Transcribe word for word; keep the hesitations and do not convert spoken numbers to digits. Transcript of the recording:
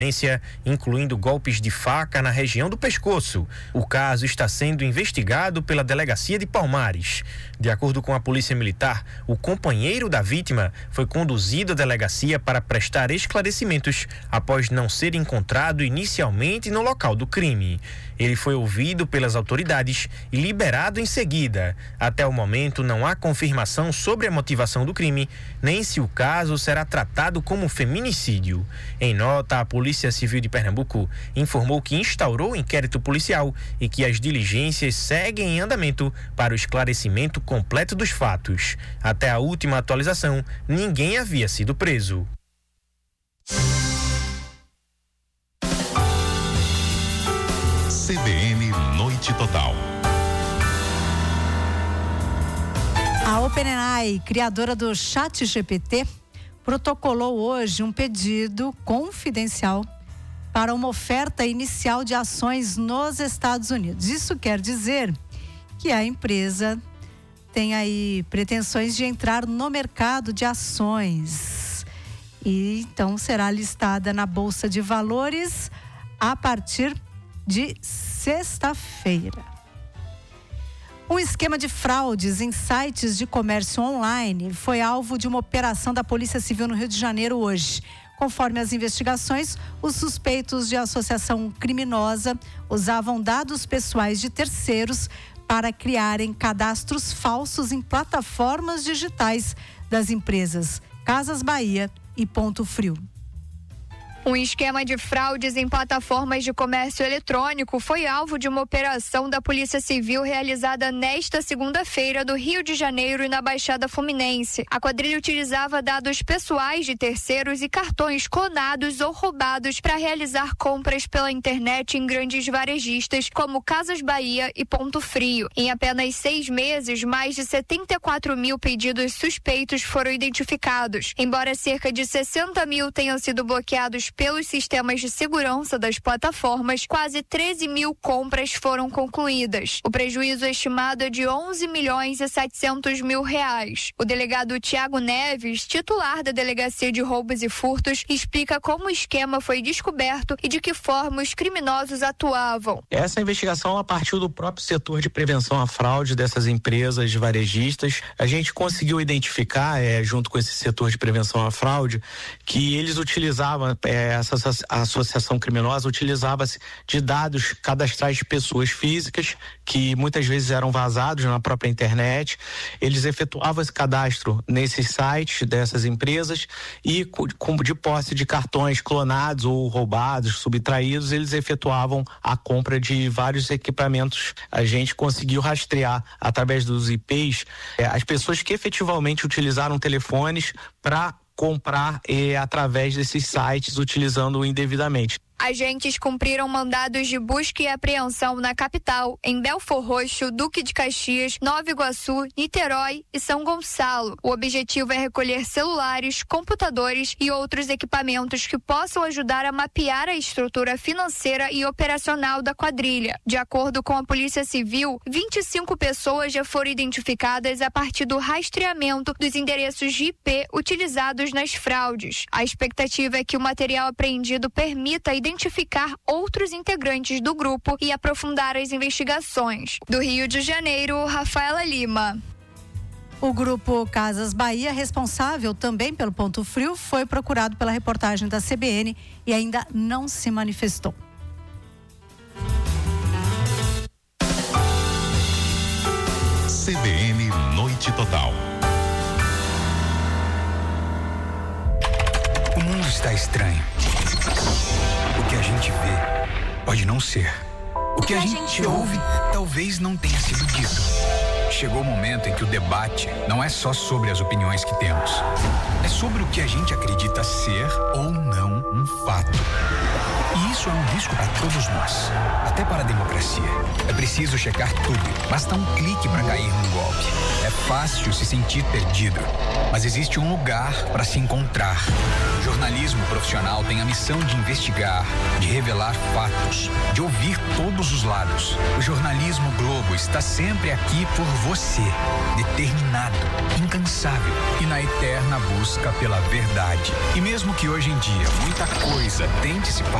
incluindo golpes de faca na região do pescoço. O caso está sendo investigado pela Delegacia de Palmares. De acordo com a Polícia Militar, o companheiro da vítima foi conduzido à delegacia para prestar esclarecimentos após não ser encontrado inicialmente no local do crime. Ele foi ouvido pelas autoridades e liberado em seguida. Até o momento, não há confirmação sobre a motivação do crime, nem se o caso será tratado como feminicídio. Em nota, a Polícia Civil de Pernambuco informou que instaurou o inquérito policial e que as diligências seguem em andamento para o esclarecimento completo dos fatos. Até a última atualização, ninguém havia sido preso. C B N Noite Total. A OpenAI, criadora do ChatGPT, protocolou hoje um pedido confidencial para uma oferta inicial de ações nos Estados Unidos. Isso quer dizer que a empresa tem aí pretensões de entrar no mercado de ações e então será listada na Bolsa de Valores a partir de sexta-feira. Um esquema de fraudes em sites de comércio online foi alvo de uma operação da Polícia Civil no Rio de Janeiro hoje. Conforme as investigações, os suspeitos de associação criminosa usavam dados pessoais de terceiros para criarem cadastros falsos em plataformas digitais das empresas Casas Bahia e Ponto Frio. Um esquema de fraudes em plataformas de comércio eletrônico foi alvo de uma operação da Polícia Civil realizada nesta segunda-feira no Rio de Janeiro e na Baixada Fluminense. A quadrilha utilizava dados pessoais de terceiros e cartões clonados ou roubados para realizar compras pela internet em grandes varejistas como Casas Bahia e Ponto Frio. Em apenas seis meses, mais de setenta e quatro mil pedidos suspeitos foram identificados. Embora cerca de sessenta mil tenham sido bloqueados pelos sistemas de segurança das plataformas, quase treze mil compras foram concluídas. O prejuízo estimado é de onze milhões e setecentos mil reais. O delegado Tiago Neves, titular da Delegacia de Roubos e Furtos, explica como o esquema foi descoberto e de que forma os criminosos atuavam. Essa investigação ela partiu do próprio setor de prevenção à fraude dessas empresas varejistas. A gente conseguiu identificar, é, junto com esse setor de prevenção à fraude, que eles utilizavam é, essa associação criminosa utilizava-se de dados cadastrais de pessoas físicas que muitas vezes eram vazados na própria internet. Eles efetuavam esse cadastro nesses sites dessas empresas e com, de posse de cartões clonados ou roubados, subtraídos, eles efetuavam a compra de vários equipamentos. A gente conseguiu rastrear através dos I Ps eh, as pessoas que efetivamente utilizaram telefones para comprar eh, através desses sites utilizando indevidamente. Agentes cumpriram mandados de busca e apreensão na capital, em Belfor Roxo, Duque de Caxias, Nova Iguaçu, Niterói e São Gonçalo. O objetivo é recolher celulares, computadores e outros equipamentos que possam ajudar a mapear a estrutura financeira e operacional da quadrilha. De acordo com a Polícia Civil, vinte e cinco pessoas já foram identificadas a partir do rastreamento dos endereços de I P utilizados nas fraudes. A expectativa é que o material apreendido permita identificar identificar outros integrantes do grupo e aprofundar as investigações. Do Rio de Janeiro, Rafaela Lima. O grupo Casas Bahia, responsável também pelo Ponto Frio, foi procurado pela reportagem da C B N e ainda não se manifestou. C B N Noite Total. O mundo está estranho. O que a gente vê pode não ser. O que a gente ouve talvez não tenha sido dito. Chegou o momento em que o debate não é só sobre as opiniões que temos. É sobre o que a gente acredita ser ou não um fato. E isso isso é um risco para todos nós, até para a democracia. É preciso checar tudo, basta um clique para cair num golpe. É fácil se sentir perdido, mas existe um lugar para se encontrar. O jornalismo profissional tem a missão de investigar, de revelar fatos, de ouvir todos os lados. O jornalismo Globo está sempre aqui por você, determinado, incansável e na eterna busca pela verdade. E mesmo que hoje em dia muita coisa tente se